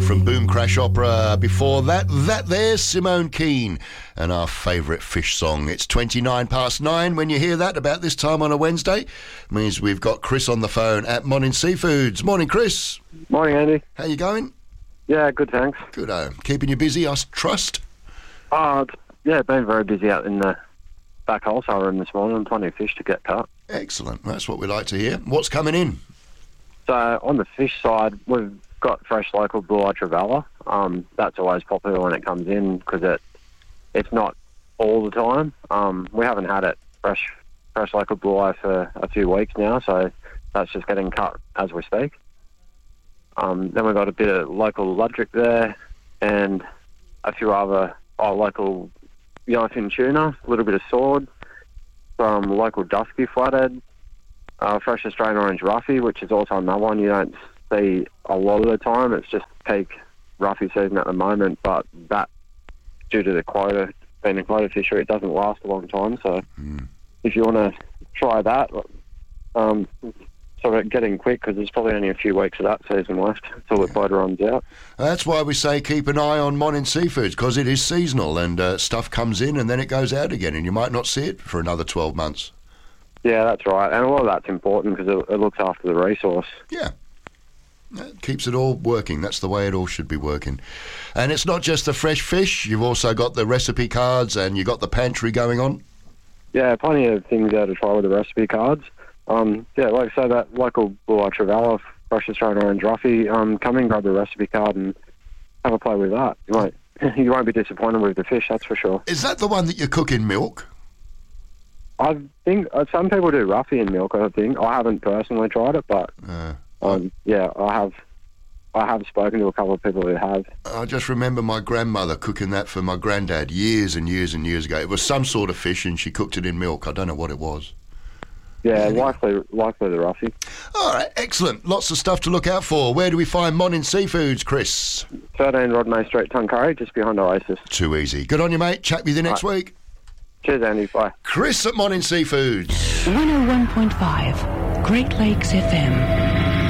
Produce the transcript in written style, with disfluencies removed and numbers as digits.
from Boom Crash Opera. Before that there's Simone Keane and our favourite fish song. It's 9:29. When you hear that about this time on a Wednesday, means we've got Chris on the phone at Morning Seafoods. Morning, Chris. Morning, Andy. How you going? Yeah, good, thanks. Good. Keeping you busy, I trust? Been very busy out in the back wholesale room this morning. Plenty of fish to get cut. Excellent. That's what we like to hear. What's coming in? So on the fish side, we've got fresh local bulleye trevally. That's always popular when it comes in because it's not all the time. We haven't had it fresh local bulleye for a few weeks now, so that's just getting cut as we speak. Then we've got a bit of local ludrick there and a few other local yellowfin tuna, a little bit of sword, some local dusky flathead, fresh Australian orange roughy, which is also another one you don't see a lot of the time. It's just peak roughy season at the moment, but that, due to the quota, being a quota fishery, it doesn't last a long time. So if you want to try that, sort of getting quick because there's probably only a few weeks of that season left until the quota runs out. That's why we say keep an eye on Morning Seafoods, because it is seasonal and stuff comes in and then it goes out again and you might not see it for another 12 months. Yeah, that's right. And a lot of that's important because it looks after the resource. Yeah. It keeps it all working. That's the way it all should be working. And it's not just the fresh fish. You've also got the recipe cards and you've got the pantry going on. Yeah, plenty of things there to try with the recipe cards. Like I say, that local bulleye trevally, fresh Australian orange roughy, come in, grab the recipe card and have a play with that. You won't be disappointed with the fish, that's for sure. Is that the one that you cook in milk? I think some people do roughy in milk, I think. I haven't personally tried it, but I have spoken to a couple of people who have. I just remember my grandmother cooking that for my granddad years and years and years ago. It was some sort of fish and she cooked it in milk. I don't know what it was. Yeah, likely the roughy. All right, excellent. Lots of stuff to look out for. Where do we find Morning Seafoods, Chris? 13 Rodney Street, Tuncurry, just behind Oasis. Too easy. Good on you, mate. Chat with you next week. Cheers, Andy. Bye. Chris at Morning Seafoods. 101.5 Great Lakes FM.